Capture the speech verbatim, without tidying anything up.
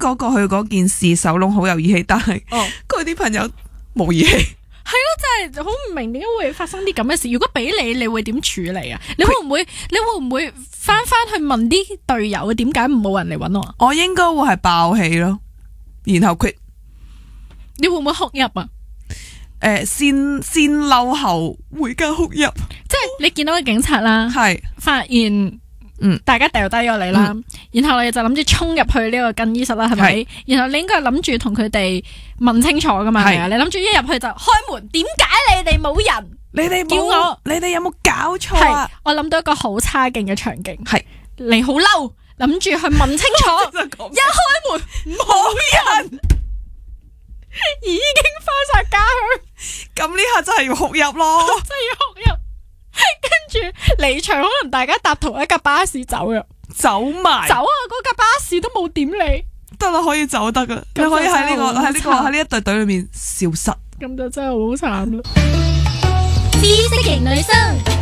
嗰個佢嗰件事手窿好有義氣，但係佢啲朋友冇義氣。 係咯，真係好唔明點解會發生啲咁嘅事。如果俾你，你會點處理啊？你會唔會你會唔會翻翻去問啲隊友點解冇人嚟揾我？ 我應該會係爆氣咯，然後 quit。 你會唔會哭泣啊？誒、 呃，先先嬲後回家哭泣。即係你見到個警察啦，係發現。嗯，大家掉低咗你啦，嗯、然後你就諗住衝入去呢個更衣室啦，係咪？然後你應該諗住同佢哋問清楚噶嘛，係啊？你諗住一入去就開門，點解你哋冇人？你哋叫我， 你哋有冇搞錯啊？ 我諗到一個好差勁嘅場景， 係你好嬲，諗住去問清楚，一開門冇人，已經翻晒家鄉， 咁呢下真係要哭泣咯， 真係要哭泣。跟住離場，可能大家搭同一架巴士走啊， 走埋走啊！嗰架巴士都冇點你， 得啦，可以走得噶，你可以喺呢、這個喺呢、這個喺呢一隊隊裏面消失， 咁就真係好慘啦。 知識型女生。